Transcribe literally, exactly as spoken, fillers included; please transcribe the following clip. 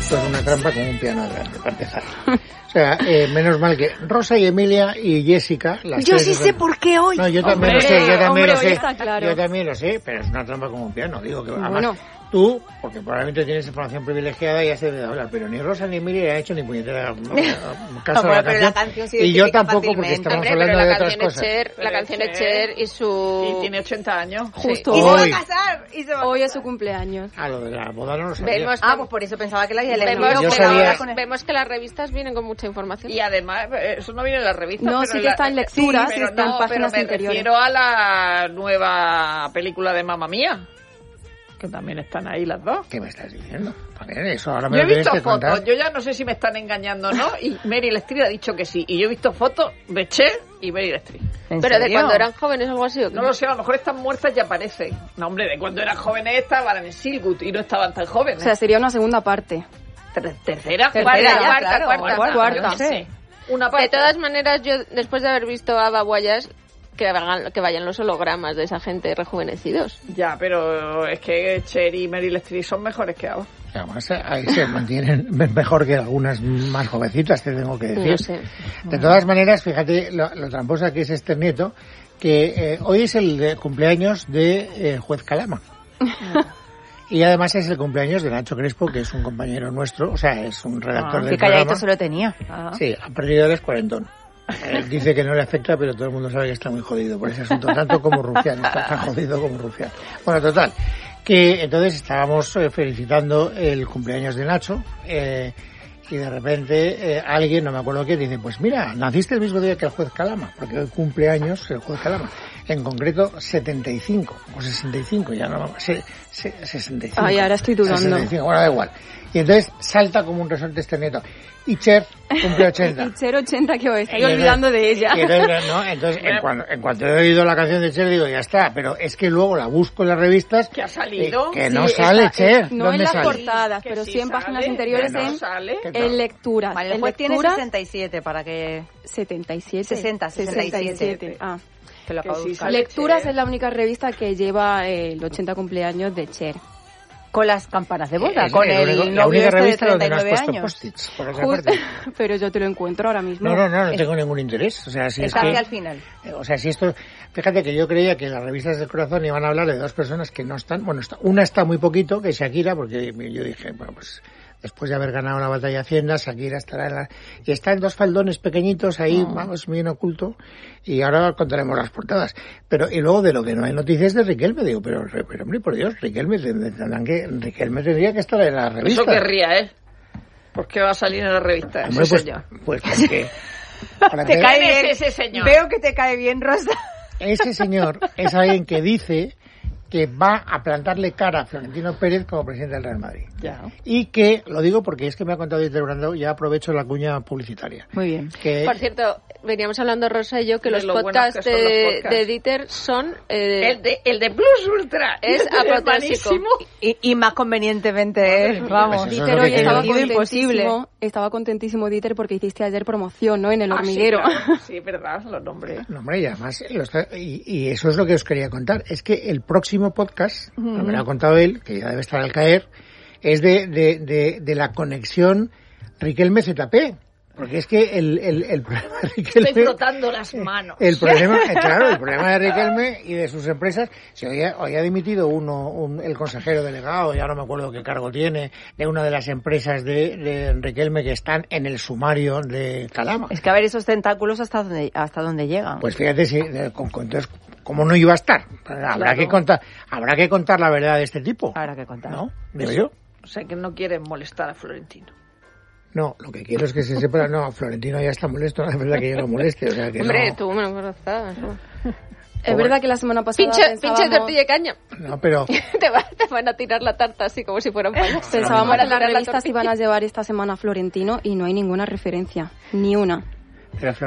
esto es una trampa con un piano grande, para empezar. O sea, eh, menos mal que Rosa y Emilia y Jessica... Las yo tres sí sé por qué hoy. No, yo también hombre, lo sé, yo también hombre, lo sé. está claro. Yo también lo sé, pero es una trampa con un piano. Digo que además, bueno. tú, porque probablemente tienes información privilegiada y has de hablar, pero ni Rosa ni Emilia han hecho ni puñetera caso no, a la pero canción. La canción sí y yo tampoco, porque estamos hombre, hablando pero de la otras canción cosas. Es Cher, la canción es Cher y su... Y tiene ochenta años. Justo. Sí. Y se va a Hoy. casar. Y se va a Hoy es casar. su cumpleaños. Ah, lo de la boda no lo sabía. Vemos, Ah, pues por eso pensaba que la había vemos, elegido. Yo que sabía- las- Con el- vemos que las revistas vienen con mucha información. Y además, eso no viene en la revista. No, pero sí que la- está en lecturas, sí, sí pero está en no, páginas pero me interiores. refiero a la nueva película de Mamma Mía, que también están ahí las dos. ¿Qué me estás diciendo? Joder, eso ahora me Yo he lo tienes visto que contar. fotos, yo ya no sé si me están engañando o no, y Meryl Streep ha dicho que sí. Y yo he visto fotos de Cher y Meryl Streep. ¿En Pero de serio? cuando eran jóvenes o algo así. ¿o qué? No lo sé, a lo mejor están muertas y aparecen. No, hombre, de cuando eran jóvenes estaban en Silwood y no estaban tan jóvenes. O sea, sería una segunda parte. Ter- tercera, Tercera, cuarta, ya, cuarta, claro, cuarta, cuarta, cuarta. yo qué sé. Una parte. De todas maneras, yo después de haber visto a Babuayas, que, hagan- que vayan los hologramas de esa gente rejuvenecidos. Ya, pero es que Cher y Meryl Streep son mejores que ahora. Además, ahí se mantienen mejor que algunas más jovencitas, te tengo que decir. No sé. De todas maneras, fíjate lo, lo tramposa que es este nieto, que eh, hoy es el de cumpleaños de eh, Juez Calama. Y además es el cumpleaños de Nacho Crespo, que es un compañero nuestro, o sea, es un redactor Ah, del qué calladito programa. se lo tenía. Ah. Sí, ha perdido el cuarentón. Él dice que no le afecta, pero todo el mundo sabe que está muy jodido por ese asunto, tanto como Rufián, está tan jodido como Rufián. Bueno, total, que entonces estábamos eh, felicitando el cumpleaños de Nacho, eh, y de repente eh, alguien, no me acuerdo quién, dice, pues mira, naciste el mismo día que el juez Calama, porque hoy cumpleaños el juez Calama, en concreto setenta y cinco, o sesenta y cinco, ya no, se, se, sesenta y cinco. Ay, ahora estoy dudando. sesenta y cinco, bueno, da igual. Y entonces salta como un resorte este nieto. Y Cher cumple ochenta. Y Cher ochenta, que os estáis Y entonces- olvidando de ella. y entonces, ¿no? Entonces, en cuanto, en cuanto he oído la canción de Cher, digo, ya está. Pero es que luego la busco en las revistas. ¿Que ha salido? eh, que Sí, no está- sale eh, Cher. No ¿Dónde en las sale? portadas, Que pero sí sí en páginas sale, interiores que no en, sale. ¿Qué tal? en lecturas. Vale, el en juez tiene lecturas, sesenta y siete para que... setenta y siete. sesenta, sesenta y siete. Ah. que lo Que acabo de sí buscar. sale. Lecturas Cher. es la única revista que lleva eh, el ochenta cumpleaños de Cher. Con las campanas de boda, Es con el el único- la novio única este de revista donde treinta no y has nueve puesto años. post-its, por otra Justo- parte. pero yo te lo encuentro ahora mismo. No, no, no, no tengo ningún interés. O sea, si es Está que, hacia el final. eh, o sea, si esto, fíjate que yo creía que las revistas del corazón iban a hablar de dos personas que no están, bueno, está, una está muy poquito, que es Shakira, porque yo dije, bueno, pues después de haber ganado la batalla de Hacienda, Shakira estará en la, y está en dos faldones pequeñitos ahí, vamos, bien oculto, y ahora contaremos las portadas. Pero, y luego de lo que no hay noticias de Riquelme, digo, pero, pero hombre, por Dios, Riquelme, tendrán que, Riquelme tendría que estar en la revista. Eso querría, ¿eh? ¿Por qué va a salir en la revista ese Hombre, pues, señor? pues porque, para Te empezar, cae ¿Quién es bien. ese señor? Veo que te cae bien, Rosa. ese señor es alguien que dice que va a plantarle cara a Florentino Pérez como presidente del Real Madrid. Ya. Y que, lo digo porque es que me ha contado Dieter Brandau, ya aprovecho la cuña publicitaria. Muy bien. Que Por cierto, veníamos hablando Rosa y yo que De los lo buenos podcasts que son los de, podcasts. de Dieter son... eh, El de, el de Plus Ultra. Es apoteósico. buenísimo. Y, y más convenientemente, Madre mía, vamos. pues eso es Dieter lo hoy que estaba quería. imposible. contentísimo, estaba contentísimo Dieter porque hiciste ayer promoción, ¿no? En el Ah, hormiguero. Sí, claro. Sí, verdad, los nombres. No, hombre, y además, lo está- y, y eso es lo que os quería contar. Es que el próximo podcast, lo me lo ha contado él, que ya debe estar al caer, es de, de, de, de la conexión Riquelme-Z P. Porque es que el, el, el problema de Riquelme... Estoy frotando las manos. El problema, eh, claro, el problema de Riquelme y de sus empresas, si hoy ha, hoy ha dimitido uno, un, el consejero delegado, ya no me acuerdo qué cargo tiene, de una de las empresas de, de Riquelme que están en el sumario de Calama. Es que a ver esos tentáculos hasta dónde, hasta dónde llegan. Pues fíjate si, eh, con, con- entonces, ¿cómo no iba a estar? Habrá Claro. que contar, habrá que contar la verdad de este tipo. Habrá que contar. ¿No? Digo yo. O sea, que no quieren molestar a Florentino. No, lo que quiero es que se sepa, no, Florentino ya está molesto, no es verdad que yo lo moleste, o sea que Hombre, no. tú me lo conoces, ¿no? Es verdad que la semana pasada Pinche, pensábamos, pinche tortilla de caña. No, pero te, va- te van a tirar la tarta así como si fueran payasos. pensábamos Van a que las tirar la revistas tortilla. iban a llevar esta semana a Florentino y no hay ninguna referencia, ni una. pero